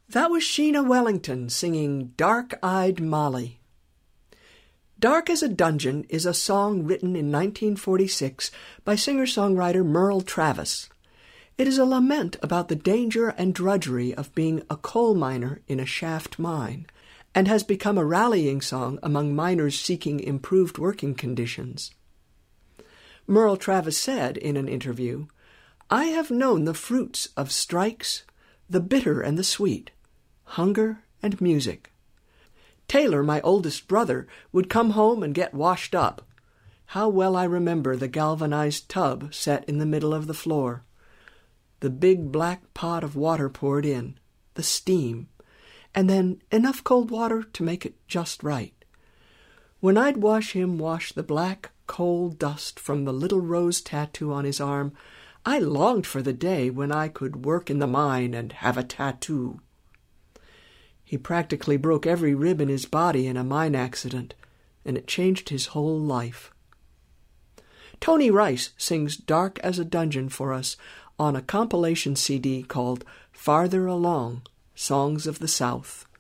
That was Sheena Wellington singing Dark-Eyed Molly. Dark as a Dungeon is a song written in 1946 by singer-songwriter Merle Travis. It is a lament about the danger and drudgery of being a coal miner in a shaft mine, and has become a rallying song among miners seeking improved working conditions. Merle Travis said in an interview, "I have known the fruits of strikes, the bitter and the sweet, hunger and music. Taylor, my oldest brother, would come home and get washed up. How well I remember the galvanized tub set in the middle of the floor. The big black pot of water poured in, the steam, and then enough cold water to make it just right. When I'd wash him wash the black, coal dust from the little rose tattoo on his arm, I longed for the day when I could work in the mine and have a tattoo." He practically broke every rib in his body in a mine accident, and it changed his whole life. Tony Rice sings Dark as a Dungeon for us on a compilation CD called Farther Along, Songs of the South.